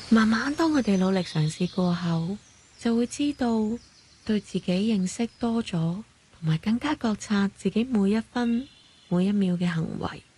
慢慢當我哋努力嘗試過後，就會知道對自己認識多咗，同埋更加覺察自己每一分每一秒嘅行為。